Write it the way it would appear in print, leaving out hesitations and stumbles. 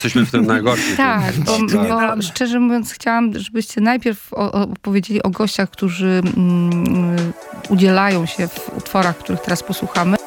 Jesteśmy w tym najgorszym. Tak, bo szczerze mówiąc chciałam, żebyście najpierw opowiedzieli o gościach, którzy udzielają się w utworach, których teraz posłuchamy.